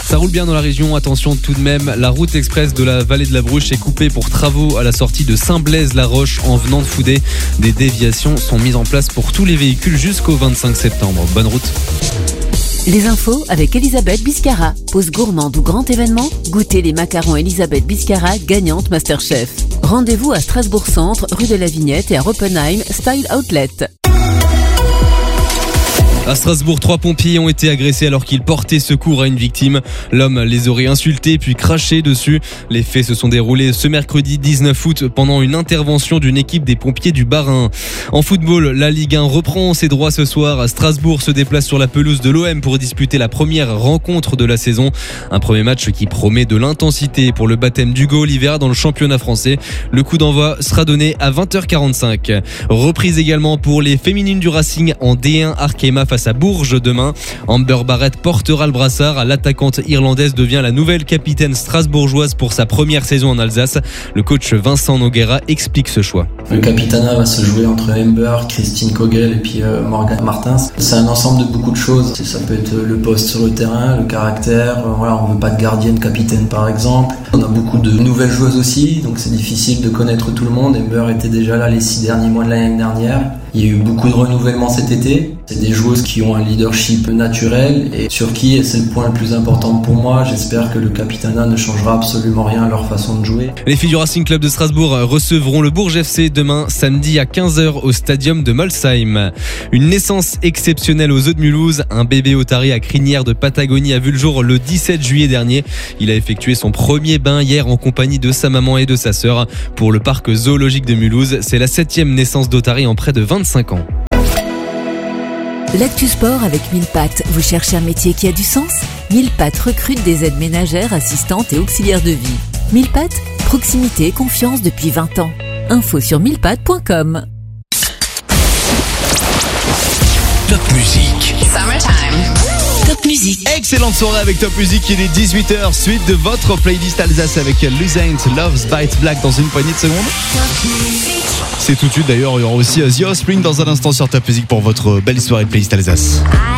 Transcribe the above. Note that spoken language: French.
Ça roule bien dans la région, attention tout de même, la route express de la vallée de la Bruche est coupée pour travaux à la sortie de Saint-Blaise-la-Roche en venant de Fouday. Des déviations sont mises en place pour tous les véhicules jusqu'au 25 septembre. Bonne route. Les infos avec Elisabeth Biscara. Pause gourmande ou grand événement, goûtez les macarons Elisabeth Biscara, gagnante Masterchef. Rendez-vous à Strasbourg Centre, rue de la Vignette et à Oppenheim, Style Outlet. À Strasbourg, 3 pompiers ont été agressés alors qu'ils portaient secours à une victime. L'homme les aurait insultés puis craché dessus. Les faits se sont déroulés ce mercredi 19 août pendant une intervention d'une équipe des pompiers du Bas-Rhin. En football, la Ligue 1 reprend ses droits ce soir. Strasbourg se déplace sur la pelouse de l'OM pour disputer la première rencontre de la saison. Un premier match qui promet de l'intensité pour le baptême d'Hugo Olivera dans le championnat français. Le coup d'envoi sera donné à 20h45. Reprise également pour les féminines du Racing en D1 Arkema face à Bourges demain. Amber Barrett portera le brassard. L'attaquante irlandaise devient la nouvelle capitaine strasbourgeoise pour sa première saison en Alsace. Le coach Vincent Noguera explique ce choix. Le capitanat va se jouer entre Amber, Christine Kogel et puis Morgan Martins. C'est un ensemble de beaucoup de choses. Ça peut être le poste sur le terrain, le caractère. On veut pas de gardienne capitaine par exemple. On a beaucoup de nouvelles joueuses aussi, donc c'est difficile de connaître tout le monde. Amber était déjà là les 6 derniers mois de l'année dernière. Il y a eu beaucoup de renouvellement cet été. C'est des joueuses qui ont un leadership naturel et sur qui, et c'est le point le plus important pour moi, j'espère que le capitanat ne changera absolument rien à leur façon de jouer. Les filles du Racing Club de Strasbourg recevront le Bourges FC demain samedi à 15h au stadium de Molsheim. Une naissance exceptionnelle aux Eaux de Mulhouse. Un bébé otari à crinière de Patagonie a vu le jour le 17 juillet dernier. Il a effectué son premier bain hier en compagnie de sa maman et de sa sœur. Pour le parc zoologique de Mulhouse, c'est la 7e naissance d'otari en près de 25 ans. L'actu sport avec 1000 pattes. Vous cherchez un métier qui a du sens ? 1000 pattes recrute des aides ménagères, assistantes et auxiliaires de vie. 1000 pattes, proximité et confiance depuis 20 ans. Info sur 1000pattes.com. Top Musique. Summertime. Top Musique. Excellente soirée avec Top Musique, il est 18h, suite de votre playlist Alsace avec Lusaint, Love's Bites Black dans une poignée de secondes. C'est tout de suite d'ailleurs, il y aura aussi The Offspring dans un instant sur Top Musique pour votre belle soirée playlist Alsace.